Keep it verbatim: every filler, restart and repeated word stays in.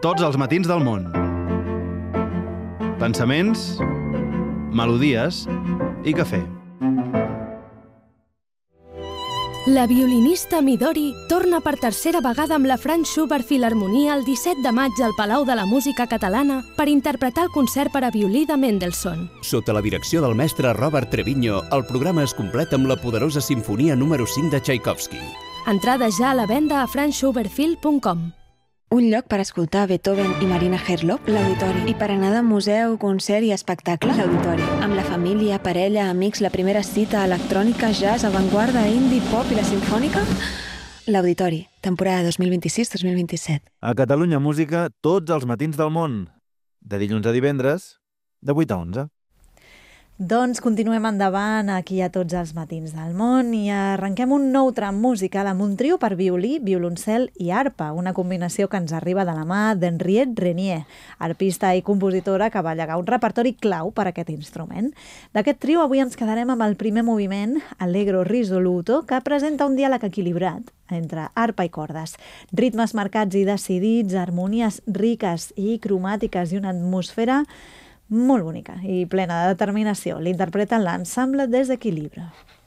tots els matins del món. Pensaments, melodies i cafè. La violinista Midori torna per tercera vegada amb la Franz Schubert Filharmonia el disset de maig al Palau de la Música Catalana per interpretar el concert per a violí de Mendelssohn. Sota la direcció del mestre Robert Trevigno, el programa es completa amb la poderosa sinfonia número cinc de Tchaikovsky. Entrades ja a la venda a franz schubert film punt com. Un lloc per escoltar Beethoven i Marina Herlop, l'Auditori. I per anar de museu, concert i espectacle, l'Auditori. Amb la família, parella, amics, la primera cita, electrònica, jazz, avantguarda, indie, pop i la simfònica... L'Auditori, temporada dos mil vint-i-sis dos mil vint-i-set. A Catalunya Música, tots els matins del món. De dilluns a divendres, de vuit a onze. Doncs continuem endavant aquí a Tots els matins del món i arrenquem un nou tram musical amb un trio per violí, violoncel i arpa, una combinació que ens arriba de la mà d'Henriette Renier, arpista i compositora que va llegar un repertori clau per a aquest instrument. D'aquest trio avui ens quedarem amb el primer moviment, Allegro risoluto, que presenta un diàleg equilibrat entre arpa i cordes, ritmes marcats i decidits, harmonies riques i cromàtiques i una atmosfera molt bonica i plena de determinació. L'interpreten l'ensemble Desequilibre.